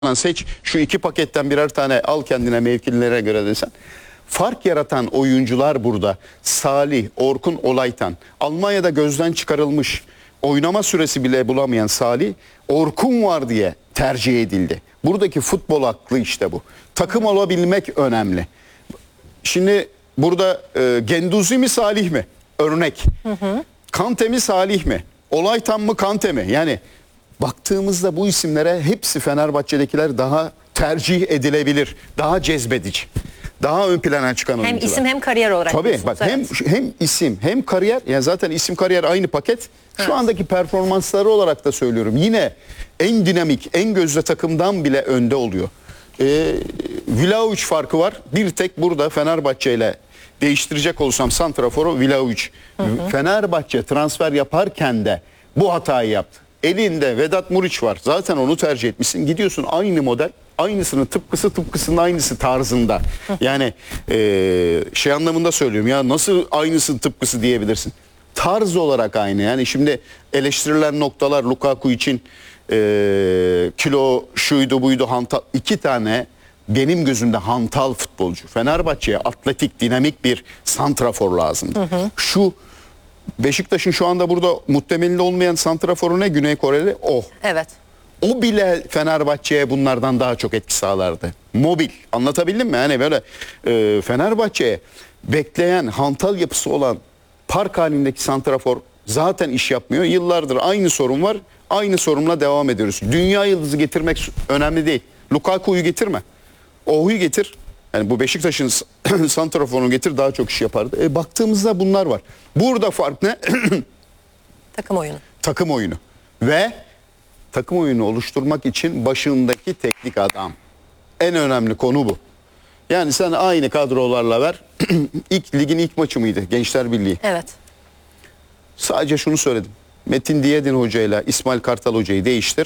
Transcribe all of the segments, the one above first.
seç, şu iki paketten birer tane al kendine mevkililere göre desen. Fark yaratan oyuncular burada. Salih, Orkun, Olaytan. Almanya'da gözden çıkarılmış, oynama süresi bile bulamayan Salih, Orkun var diye tercih edildi. Buradaki futbol aklı işte bu. Takım olabilmek önemli. Şimdi burada Genduzi mi Salih mi? Örnek. Kante mi Salih mi? Olaytan mı Kante mi? Yani baktığımızda bu isimlere hepsi Fenerbahçe'dekiler daha tercih edilebilir. Daha cezbedici. Daha ön plana çıkan oyuncular. Hem isim hem kariyer olarak. Tabii bak evet. hem isim hem kariyer, yani zaten isim kariyer aynı paket. Şu andaki performansları olarak da söylüyorum. Yine en dinamik, en gözde takımdan bile önde oluyor. Vlahovic farkı var. Bir tek burada Fenerbahçe ile değiştirecek olsam santraforu Vlahovic. Fenerbahçe transfer yaparken de bu hatayı yaptı. Elinde Vedat Muriç var. Zaten onu tercih etmişsin. Gidiyorsun aynı model. Aynısının tıpkısının aynısı tarzında. Yani şey anlamında söylüyorum ya, nasıl aynısının tıpkısı diyebilirsin. Tarz olarak aynı. Yani şimdi eleştirilen noktalar Lukaku için kilo şuydu buydu hantal. İki tane benim gözümde hantal futbolcu. Fenerbahçe'ye atletik, dinamik bir santrafor lazım. Şu Beşiktaş'ın şu anda burada muhtemelinde olmayan santraforu ne? Güney Koreli o. Evet. O bile Fenerbahçe'ye bunlardan daha çok etki sağlardı. Mobil. Anlatabildim mi? Yani böyle Fenerbahçe'ye bekleyen, hantal yapısı olan park halindeki santrafor zaten iş yapmıyor. Yıllardır aynı sorun var. Aynı sorunla devam ediyoruz. Dünya yıldızı getirmek önemli değil. Lukaku'yu getirme. Ohu'yu getir. Yani bu Beşiktaş'ın santraforunu getir, daha çok iş yapardı. Baktığımızda bunlar var. Burada fark ne? Takım oyunu. Takım oyunu. Ve takım oyunu oluşturmak için başındaki teknik adam. En önemli konu bu. Yani sen aynı kadrolarla ver. Ligin ilk maçı mıydı? Gençler Birliği. Evet. Sadece şunu söyledim. Metin Diyedin Hoca ile İsmail Kartal Hoca'yı değiştir.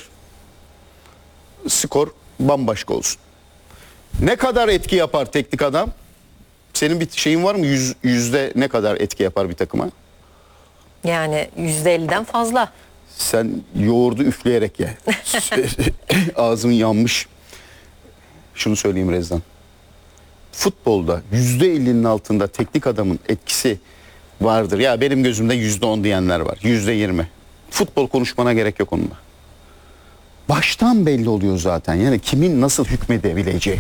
Skor bambaşka olsun. Ne kadar etki yapar teknik adam? Senin bir şeyin var mı? Yüzde ne kadar etki yapar bir takıma? Yani %50'den fazla. Sen yoğurdu üfleyerek ye. Ağzın yanmış. Şunu söyleyeyim Rezdan. Futbolda %50'nin altında teknik adamın etkisi vardır. Ya benim gözümde %10 diyenler var. %20. Futbol konuşmana gerek yok onunla. Baştan belli oluyor zaten. Yani kimin nasıl hükmedebileceği.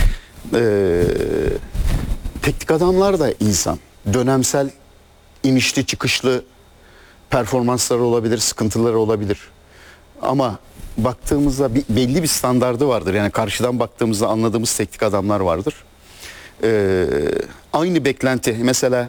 Teknik adamlar da insan. Dönemsel inişli çıkışlı performansları olabilir, sıkıntıları olabilir. Ama baktığımızda belli bir standardı vardır. Yani karşıdan baktığımızda anladığımız teknik adamlar vardır. Aynı beklenti. Mesela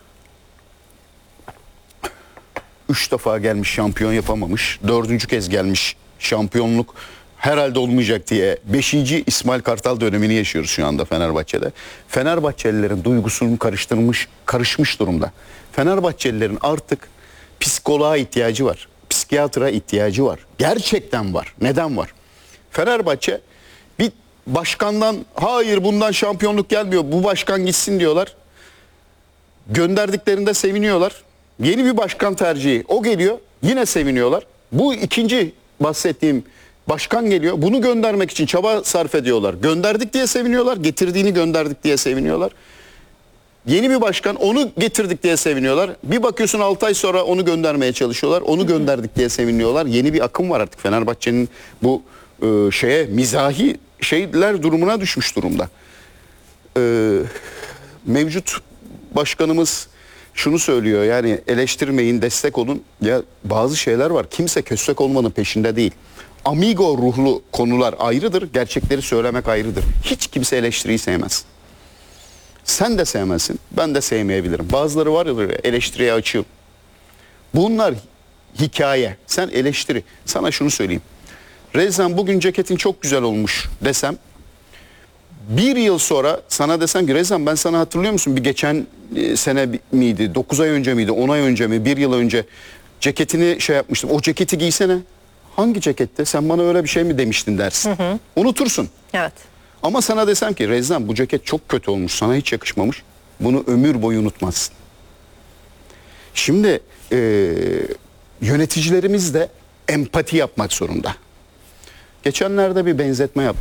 3 defa gelmiş şampiyon yapamamış. 4. kez gelmiş şampiyonluk herhalde olmayacak diye 5. İsmail Kartal dönemini yaşıyoruz şu anda Fenerbahçe'de. Fenerbahçelilerin duygusunun karışmış durumda. Fenerbahçelilerin artık psikoloğa ihtiyacı var. Psikiyatra ihtiyacı var. Gerçekten var. Neden var? Fenerbahçe bir başkandan hayır bundan şampiyonluk gelmiyor, bu başkan gitsin diyorlar. Gönderdiklerinde seviniyorlar. Yeni bir başkan tercihi o geliyor, yine seviniyorlar. Bu ikinci bahsettiğim başkan geliyor. Bunu göndermek için çaba sarf ediyorlar. Gönderdik diye seviniyorlar. Getirdiğini gönderdik diye seviniyorlar. Yeni bir başkan, onu getirdik diye seviniyorlar. Bir bakıyorsun 6 ay sonra onu göndermeye çalışıyorlar. Onu gönderdik diye seviniyorlar. Yeni bir akım var artık Fenerbahçe'nin bu mizahi şeyler durumuna düşmüş durumda. Mevcut başkanımız şunu söylüyor, yani eleştirmeyin, destek olun. Ya bazı şeyler var, kimse köstek olmanın peşinde değil. Amigo ruhlu konular ayrıdır, gerçekleri söylemek ayrıdır. Hiç kimse eleştiriyi sevmez. Sen de sevmezsin, ben de sevmeyebilirim. Bazıları var ya, eleştiriye açığım. Bunlar hikaye, sen eleştiri. Sana şunu söyleyeyim. Rezan bugün ceketin çok güzel olmuş desem, bir yıl sonra sana desem ki Rezan ben sana hatırlıyor musun? Bir geçen sene miydi? 9 ay önce miydi? 10 ay önce mi? 1 yıl önce ceketini şey yapmıştım. O ceketi giysene. Hangi cekette? Sen bana öyle bir şey mi demiştin dersin. Unutursun. Evet. Ama sana desem ki Rezan bu ceket çok kötü olmuş. Sana hiç yakışmamış. Bunu ömür boyu unutmazsın. Şimdi yöneticilerimiz de empati yapmak zorunda. Geçenlerde bir benzetme yaptım.